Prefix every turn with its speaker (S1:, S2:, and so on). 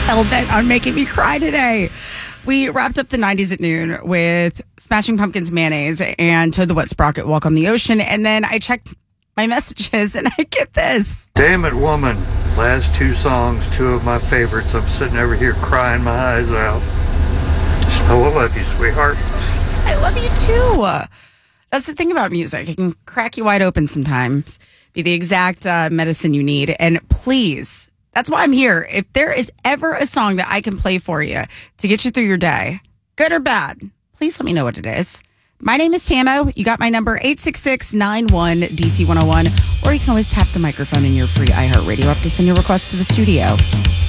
S1: hell-bent on making me cry today. We wrapped up the 90s at noon with Smashing Pumpkins Mayonnaise and Toad the Wet Sprocket Walk on the Ocean. And then I checked my messages and I get this.
S2: Damn it, woman. Last two songs, two of my favorites. I'm sitting over here crying my eyes out. So I love you, sweetheart.
S1: I love you too. That's the thing about music. It can crack you wide open sometimes, be the exact medicine you need. And please, that's why I'm here. If there is ever a song that I can play for you to get you through your day, good or bad, please let me know what it is. My name is Tamo. You got my number, 866-91-DC101. Or you can always tap the microphone in your free iHeartRadio app to send your requests to the studio.